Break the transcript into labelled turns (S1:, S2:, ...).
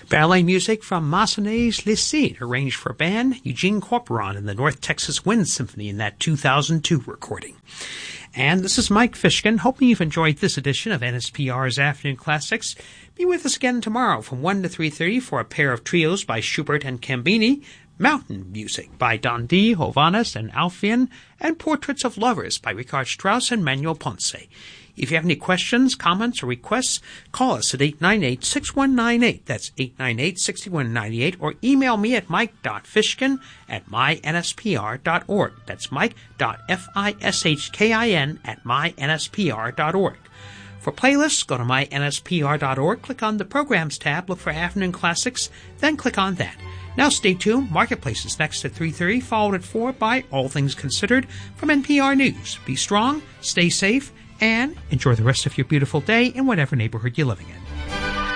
S1: Ballet music from Massenet's Les Cygnes, arranged for band Eugene Corporon and the North Texas Wind Symphony in that 2002 recording. And this is Mike Fishkin, hoping you've enjoyed this edition of NSPR's Afternoon Classics. Be with us again tomorrow from 1 to 3:30 for a pair of trios by Schubert and Cambini, Mountain Music by Dondi, Hovhannes, and Alfian, and Portraits of Lovers by Richard Strauss and Manuel Ponce. If you have any questions, comments, or requests, call us at 898-6198. That's 898-6198. Or email me at mike.fishkin@mynspr.org. That's mike.fishkin@mynspr.org. For playlists, go to mynspr.org, click on the Programs tab, look for Afternoon Classics, then click on that. Now stay tuned. Marketplace is next at 3:30, followed at 4 by All Things Considered from NPR News. Be strong, stay safe, and enjoy the rest of your beautiful day in whatever neighborhood you're living in.